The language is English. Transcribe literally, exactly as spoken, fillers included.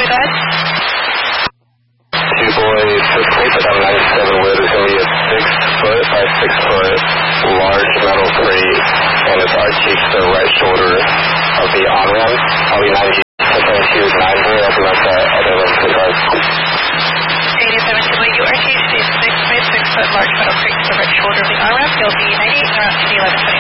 go ahead. Two boys, fifth plate, but I'm ninety-seven with is going to be a six foot by six foot large metal crate, and it's arched to the right shoulder of the on-ramp. I'll be ninety, two nine boy, open up that other rim for the guard. eighty-seven to you are T C six by six foot large metal crate to the right shoulder of the on-ramp. You'll be ninety-eight and around to the eleven twenty.